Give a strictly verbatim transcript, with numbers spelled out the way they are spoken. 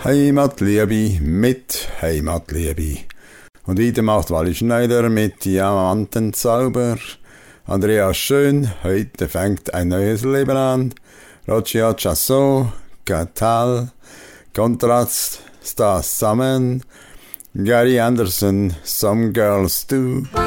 Heimatliebe mit Heimatliebe. Und weiter macht Wally Schneider mit Diamantenzauber. Andreas Schön, heute fängt ein neues Leben an. Rocia Chassot, Catal, Kontrast, Stas Sammen, Gary Anderson, Some Girls Do.